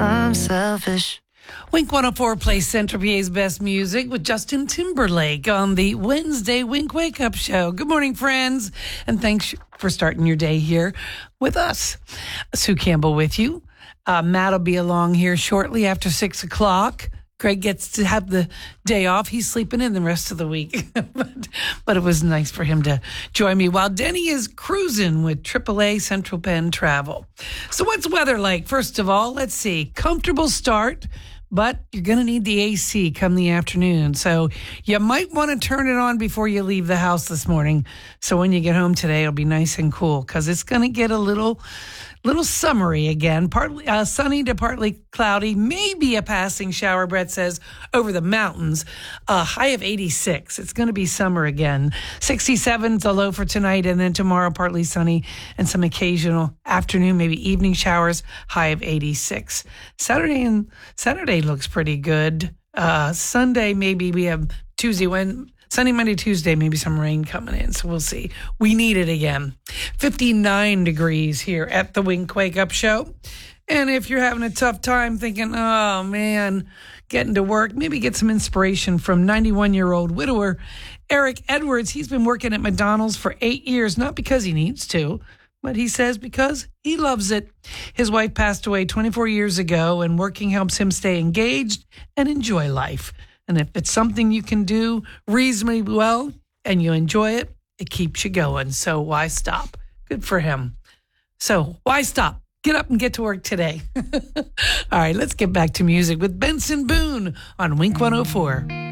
I'm selfish. Wink 104 plays Central PA's best music with Justin Timberlake on the Wednesday Wink Wake Up Show. Good morning, friends, and thanks for starting your day here with us. Sue Campbell with you. Matt will be along here shortly after 6 o'clock. Greg gets to have the day off. He's sleeping in the rest of the week. but it was nice for him to join me while Denny is cruising with AAA Central Penn Travel. So what's weather like? First of all, let's see. Comfortable start, but you're going to need the AC come the afternoon. So you might want to turn it on before you leave the house this morning. So when you get home today, it'll be nice and cool because it's going to get a little summery again, partly sunny to partly cloudy, maybe a passing shower, Brett says, over the mountains. High of 86. It's going to be summer again. 67 is the low for tonight, and then tomorrow partly sunny and some occasional afternoon, maybe evening showers, high of 86. Saturday looks pretty good. Sunday, maybe we have Sunday, Monday, Tuesday, maybe some rain coming in. So we'll see. We need it again. 59 degrees here at the Wink Wake Up Show. And if you're having a tough time thinking, oh, man, getting to work, maybe get some inspiration from 91-year-old widower Eric Edwards. He's been working at McDonald's for 8 years, not because he needs to, but he says because he loves it. His wife passed away 24 years ago, and working helps him stay engaged and enjoy life. And if it's something you can do reasonably well and you enjoy it, it keeps you going. So why stop? Good for him. So why stop? Get up and get to work today. All right, let's get back to music with Benson Boone on Wink 104.